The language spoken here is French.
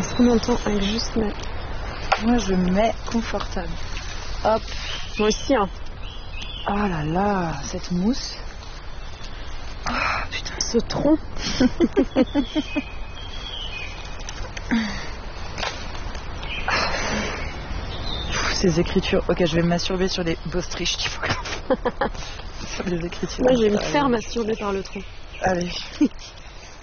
reste combien de temps avec juste ma... Moi, je mets confortable. Hop. Moi aussi, hein. Oh là là, cette mousse. Oh, putain. Ce tronc. Ces écritures. Ok, je vais m'assurber sur des Baustriche typographes. Sur les écritures. Moi, je vais me faire masturber par le tronc. Allez.